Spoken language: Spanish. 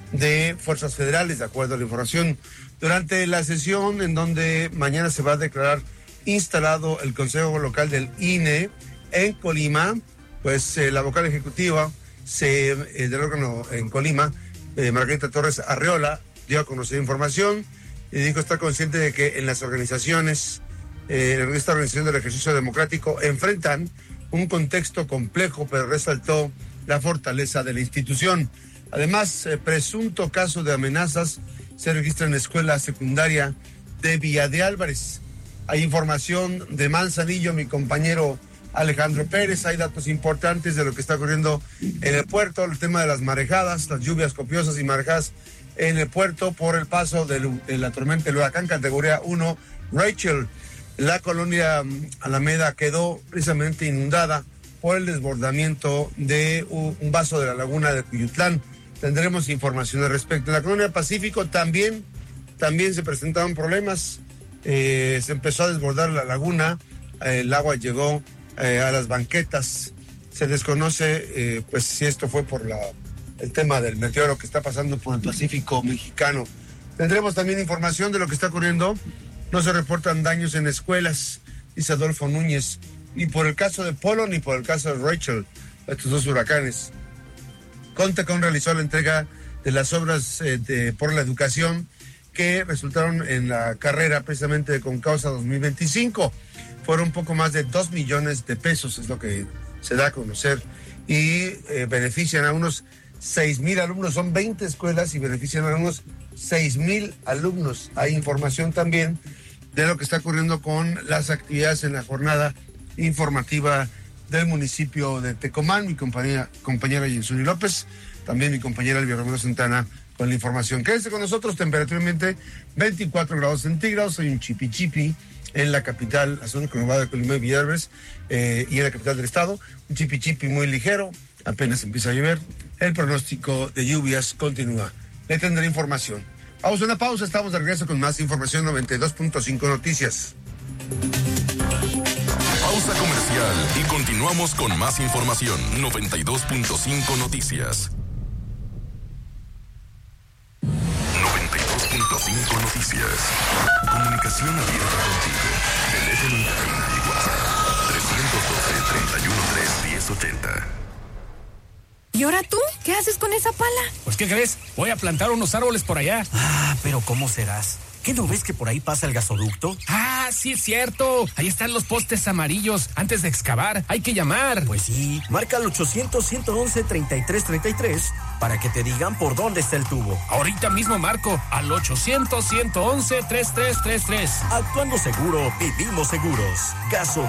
de fuerzas federales, de acuerdo a la información. Durante la sesión en donde mañana se va a declarar instalado el Consejo Local del INE en Colima, pues la vocal ejecutiva del órgano en Colima, Margarita Torres Arreola, dio a conocer información y dijo estar consciente de que en las organizaciones, esta organización del ejercicio democrático, enfrentan un contexto complejo, pero resaltó la fortaleza de la institución. Además, presunto caso de amenazas se registra en la escuela secundaria de Villa de Álvarez. Hay información de Manzanillo, mi compañero Alejandro Pérez. Hay datos importantes de lo que está ocurriendo en el puerto, el tema de las marejadas, las lluvias copiosas y marejadas en el puerto por el paso de la tormenta del huracán categoría 1 Rachel. La colonia Alameda quedó precisamente inundada por el desbordamiento de un vaso de la laguna de Cuyutlán. Tendremos información al respecto. En la colonia Pacífico también se presentaron problemas. Se empezó a desbordar la laguna, el agua llegó a las banquetas. Se desconoce pues si esto fue por el tema del meteoro que está pasando por el Pacífico mexicano. Tendremos también información de lo que está ocurriendo. No se reportan daños en escuelas, dice Adolfo Núñez, ni por el caso de Polo ni por el caso de Rachel, estos dos huracanes. Contecon realizó la entrega de las obras por la educación que resultaron en la carrera precisamente de Concausa 2025. Fueron un poco más de 2 millones de pesos, es lo que se da a conocer, y benefician a unos 6,000 alumnos. Son 20 escuelas y benefician a unos 6,000 alumnos. Hay información también de lo que está ocurriendo con las actividades en la jornada informativa del municipio de Tecomán. Mi compañera Yensuni López, también mi compañera Elvia Romero Santana con la información. Quédense con nosotros, temperatura ambiente 24 grados centígrados. Hay un chipi en la capital, la zona conurbada de Colima y Villa de Álvarez, y en la capital del estado. Un chipi muy ligero, apenas empieza a llover. El pronóstico de lluvias continúa. Le tendré información. Vamos a una pausa, estamos de regreso con más información. 92.5 Noticias. Pausa comercial y continuamos con más información. 92.5 Noticias. 92.5 Noticias. Comunicación abierta contigo. Teléfono en cabina y WhatsApp. 312-313-1080. ¿Y ahora tú? ¿Qué haces con esa pala? Pues, ¿qué crees? Voy a plantar unos árboles por allá. Pero ¿cómo serás? ¿Qué no ves que por ahí pasa el gasoducto? Sí es cierto. Ahí están los postes amarillos. Antes de excavar, hay que llamar. Pues sí, marca al 800-111-3333 para que te digan por dónde está el tubo. Ahorita mismo marco al 800-111-3333. Actuando seguro, vivimos seguros. Gaso